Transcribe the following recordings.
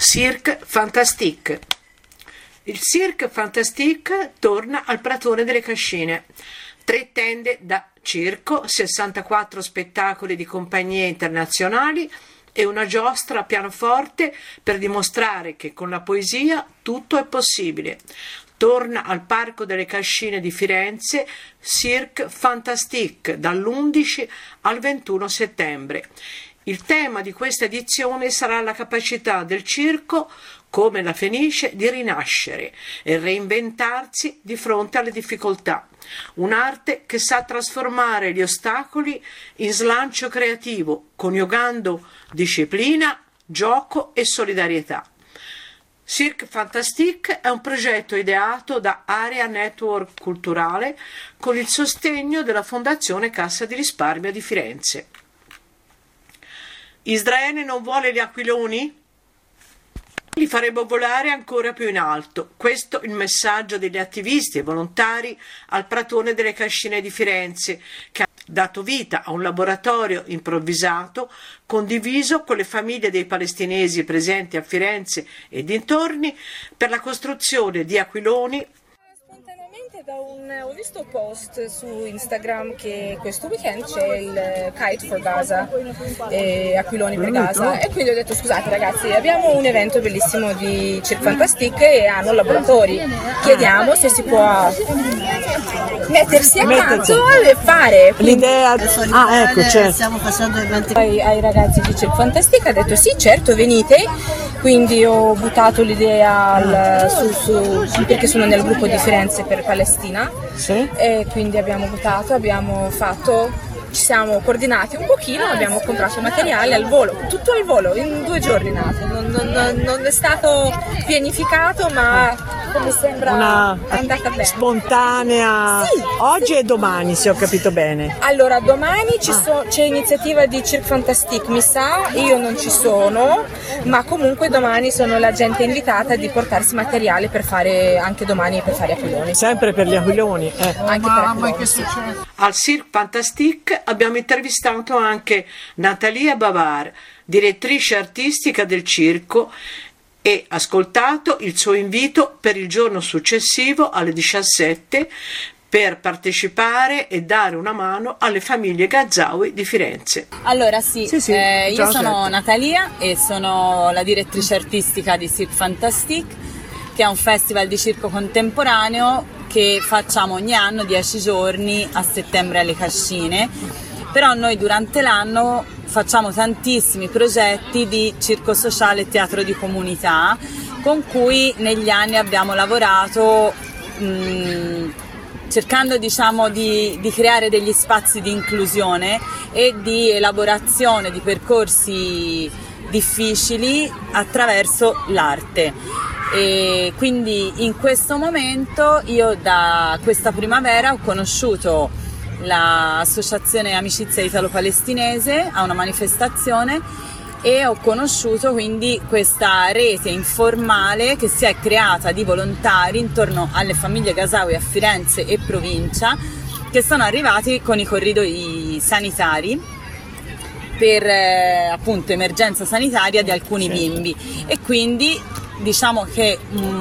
Cirque Fantastique. Il Cirque Fantastique torna al Pratone delle Cascine. 3 tende da circo, 64 spettacoli di compagnie internazionali e una giostra a pianoforte per dimostrare che con la poesia tutto è possibile. Torna al Parco delle Cascine di Firenze Cirque Fantastique dall'11 al 21 settembre. Il tema di questa edizione sarà la capacità del circo, come la Fenice, di rinascere e reinventarsi di fronte alle difficoltà. Un'arte che sa trasformare gli ostacoli in slancio creativo, coniugando disciplina, gioco e solidarietà. Cirque Fantastique è un progetto ideato da Area Network Culturale con il sostegno della Fondazione Cassa di Risparmio di Firenze. Israele non vuole gli aquiloni? Li faremo volare ancora più in alto. Questo è il messaggio degli attivisti e volontari al Pratone delle Cascine di Firenze, che ha dato vita a un laboratorio improvvisato condiviso con le famiglie dei palestinesi presenti a Firenze e dintorni per la costruzione di aquiloni. Ho visto post su Instagram che questo weekend c'è il Kite for Gaza, Aquiloni per Gaza, e quindi ho detto: scusate ragazzi, abbiamo un evento bellissimo di Cirque Fantastique e hanno laboratori, chiediamo se si può mettersi accanto e fare L'idea stiamo facendo eventi ai ragazzi di Cirque Fantastique. Ha detto sì, certo, venite. Quindi ho buttato l'idea perché sono nel gruppo di Firenze per Palestina, sì. E quindi abbiamo votato, ci siamo coordinati un pochino, abbiamo comprato materiale al volo, tutto al volo, in 2 giorni nato, non è stato pianificato, ma mi sembra andata bene. Spontanea, sì, oggi e domani, se ho capito bene. Allora, domani c'è iniziativa di Cirque Fantastique, mi sa, io non ci sono, ma comunque domani sono la gente invitata di portarsi materiale per fare anche domani per fare aquiloni. Sempre per gli aquiloni. Anche per aquiloni, sì. Al Cirque Fantastique abbiamo intervistato anche Natalia Bavar, direttrice artistica del circo, e ascoltato il suo invito per il giorno successivo alle 17 per partecipare e dare una mano alle famiglie Gazawi di Firenze. Allora sì, io sono Natalia e sono la direttrice artistica di Cirque Fantastique, che è un festival di circo contemporaneo che facciamo ogni anno 10 giorni a settembre alle Cascine, però noi durante l'anno facciamo tantissimi progetti di circo sociale e teatro di comunità con cui negli anni abbiamo lavorato cercando di creare degli spazi di inclusione e di elaborazione di percorsi difficili attraverso l'arte. E quindi in questo momento io da questa primavera ho conosciuto l'associazione Amicizia Italo-Palestinese a una manifestazione e ho conosciuto quindi questa rete informale che si è creata di volontari intorno alle famiglie Gazawi a Firenze e provincia, che sono arrivati con i corridoi sanitari per appunto emergenza sanitaria di alcuni bimbi, e quindi diciamo che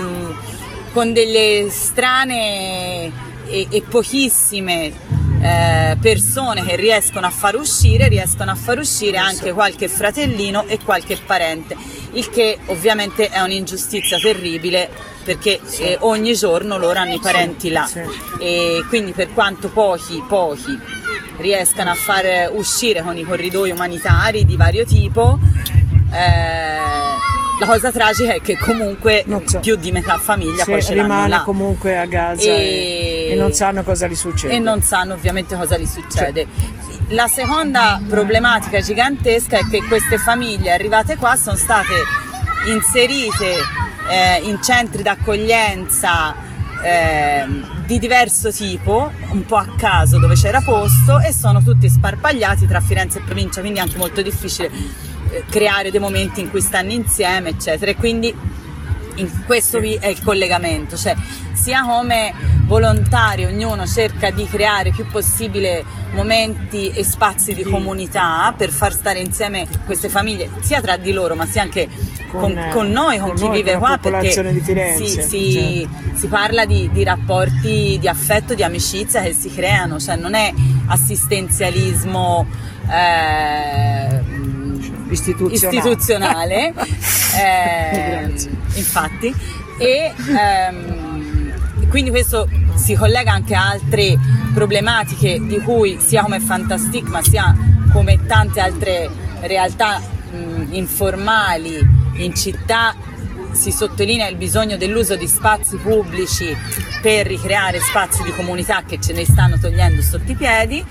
con delle strane e pochissime persone che riescono a far uscire anche qualche fratellino e qualche parente, il che ovviamente è un'ingiustizia terribile, perché ogni giorno loro hanno i parenti là, e quindi per quanto pochi riescano a far uscire con i corridoi umanitari di vario tipo, la cosa tragica è che comunque più di metà famiglia poi ce l'hanno là, comunque a Gaza e non sanno cosa gli succede. E non sanno ovviamente cosa gli succede. La seconda problematica gigantesca è che queste famiglie arrivate qua sono state inserite in centri d'accoglienza di diverso tipo, un po' a caso dove c'era posto, e sono tutti sparpagliati tra Firenze e provincia, quindi è anche molto difficile creare dei momenti in cui stanno insieme, eccetera. E quindi questo è il collegamento, cioè sia come volontari ognuno cerca di creare più possibile momenti e spazi di comunità per far stare insieme queste famiglie sia tra di loro ma sia anche con noi, con chi vive qua, perché di Firenze, si parla di rapporti di affetto, di amicizia che si creano, cioè non è assistenzialismo istituzionale, infatti, e quindi questo si collega anche a altre problematiche di cui sia come Fantastic ma sia come tante altre realtà informali in città si sottolinea il bisogno dell'uso di spazi pubblici per ricreare spazi di comunità che ce ne stanno togliendo sotto i piedi,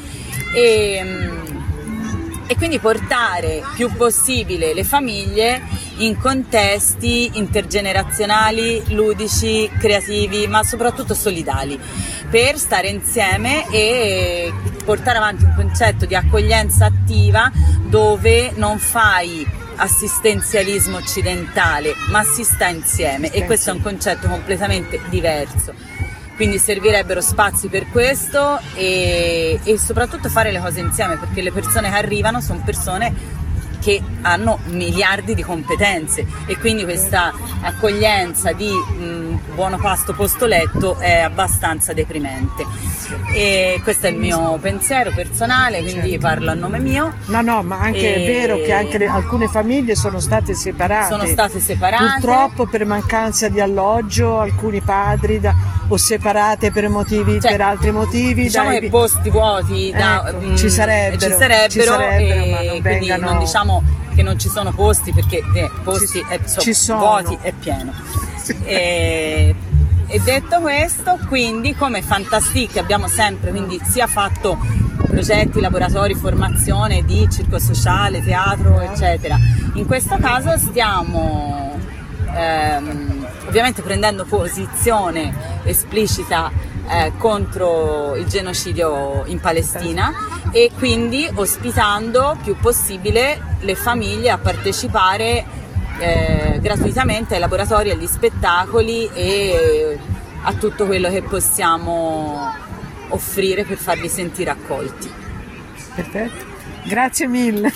e quindi portare più possibile le famiglie in contesti intergenerazionali, ludici, creativi, ma soprattutto solidali, per stare insieme e portare avanti un concetto di accoglienza attiva dove non fai assistenzialismo occidentale, ma si sta insieme, e questo è un concetto completamente diverso. Quindi servirebbero spazi per questo e soprattutto fare le cose insieme, perché le persone che arrivano sono persone che hanno miliardi di competenze, e quindi questa accoglienza di buono pasto posto letto è abbastanza deprimente. E questo è il mio pensiero personale, quindi parlo a nome mio. No, ma anche è vero che anche alcune famiglie sono state separate. Purtroppo per mancanza di alloggio, alcuni padri o separate per motivi, per altri motivi. Diciamo che posti vuoti ci sarebbero, ma non quindi vengano... non diciamo che non ci sono posti, perché posti ci sono. Vuoti è pieno. E detto questo, quindi come Fantastic abbiamo sempre sia fatto progetti, laboratori, formazione di circo sociale, teatro, eccetera. In questo caso stiamo ovviamente prendendo posizione esplicita contro il genocidio in Palestina, e quindi ospitando più possibile le famiglie a partecipare gratuitamente ai laboratori, agli spettacoli e a tutto quello che possiamo offrire per farli sentire accolti. Perfetto, grazie mille.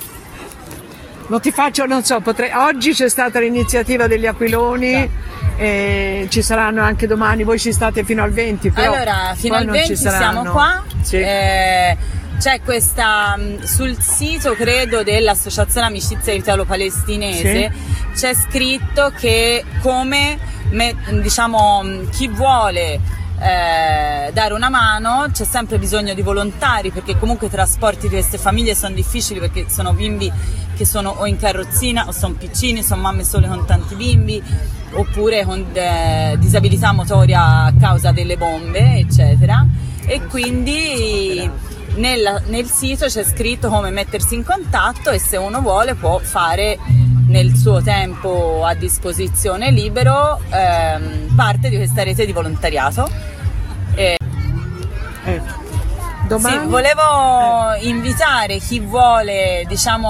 Oggi c'è stata l'iniziativa degli aquiloni, ci saranno anche domani, voi ci state fino al 20, però allora fino al 20 siamo qua. Sì. C'è questa sul sito, credo, dell'Associazione Amicizia Italo-Palestinese, c'è scritto che chi vuole dare una mano, c'è sempre bisogno di volontari, perché comunque i trasporti di queste famiglie sono difficili, perché sono bimbi che sono o in carrozzina o sono piccini, sono mamme sole con tanti bimbi, oppure con disabilità motoria a causa delle bombe, eccetera. E quindi nel sito c'è scritto come mettersi in contatto, e se uno vuole può fare nel suo tempo a disposizione libero parte di questa rete di volontariato. Domani? Sì, volevo invitare chi vuole,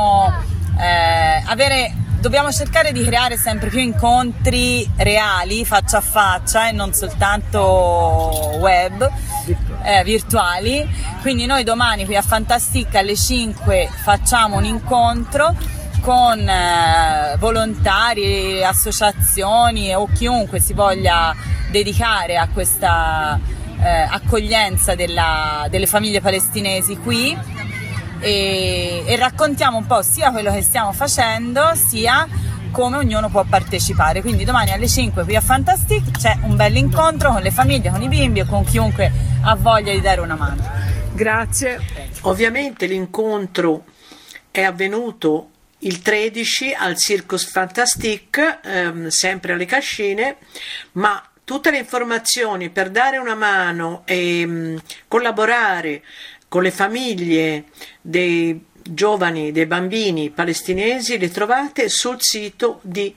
dobbiamo cercare di creare sempre più incontri reali, faccia a faccia, e non soltanto web, virtuali. Quindi noi domani qui a Fantastic alle 5 facciamo un incontro con volontari, associazioni o chiunque si voglia dedicare a questa accoglienza delle famiglie palestinesi qui, e raccontiamo un po' sia quello che stiamo facendo sia come ognuno può partecipare. Quindi domani alle 5 qui a Fantastic c'è un bel incontro con le famiglie, con i bimbi o con chiunque ha voglia di dare una mano. Grazie. Ovviamente l'incontro è avvenuto il 13 al Circus Fantastic, sempre alle Cascine, ma tutte le informazioni per dare una mano e collaborare con le famiglie dei giovani, dei bambini palestinesi le trovate sul sito di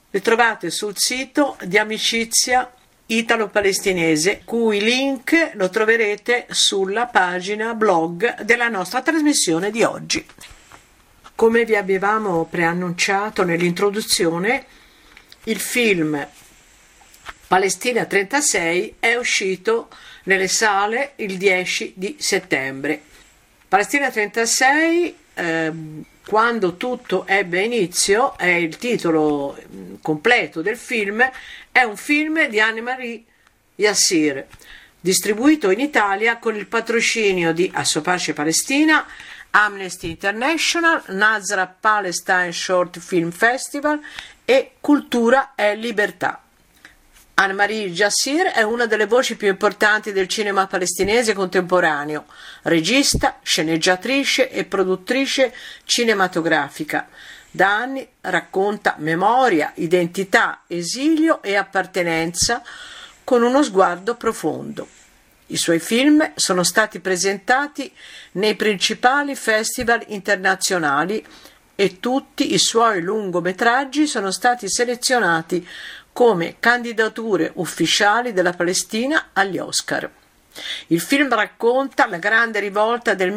Amicizia Italo-Palestinese, cui link lo troverete sulla pagina blog della nostra trasmissione di oggi. Come vi avevamo preannunciato nell'introduzione, il film Palestina 36 è uscito nelle sale il 10 di settembre. Palestina 36 Quando tutto ebbe inizio è il titolo completo del film, è un film di Anne-Marie Yassir, distribuito in Italia con il patrocinio di Assopace Palestina, Amnesty International, Nazareth Palestine Short Film Festival e Cultura e Libertà. Anne-Marie Yassir è una delle voci più importanti del cinema palestinese contemporaneo, regista, sceneggiatrice e produttrice cinematografica. Da anni racconta memoria, identità, esilio e appartenenza con uno sguardo profondo. I suoi film sono stati presentati nei principali festival internazionali e tutti i suoi lungometraggi sono stati selezionati come candidature ufficiali della Palestina agli Oscar. Il film racconta la grande rivolta del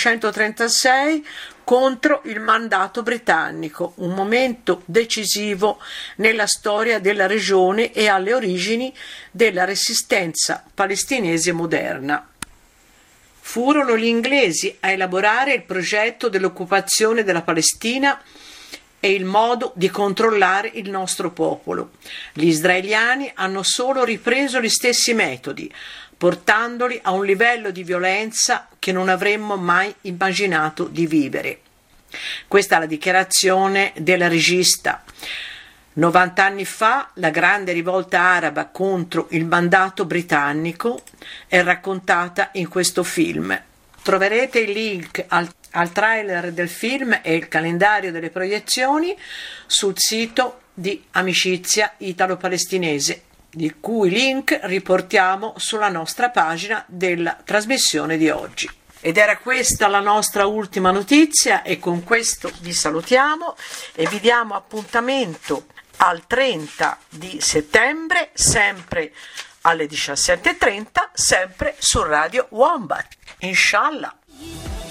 1936 contro il mandato britannico, un momento decisivo nella storia della regione e alle origini della resistenza palestinese moderna. Furono gli inglesi a elaborare il progetto dell'occupazione della Palestina e il modo di controllare il nostro popolo. Gli israeliani hanno solo ripreso gli stessi metodi, portandoli a un livello di violenza che non avremmo mai immaginato di vivere. Questa è la dichiarazione della regista. 90 anni fa la grande rivolta araba contro il mandato britannico è raccontata in questo film. Troverete il link al trailer del film e il calendario delle proiezioni sul sito di Amicizia Italo-Palestinese, di cui link riportiamo sulla nostra pagina della trasmissione di oggi. Ed era questa la nostra ultima notizia e con questo vi salutiamo e vi diamo appuntamento al 30 di settembre, sempre alle 17:30, sempre su Radio Wombat. Inshallah.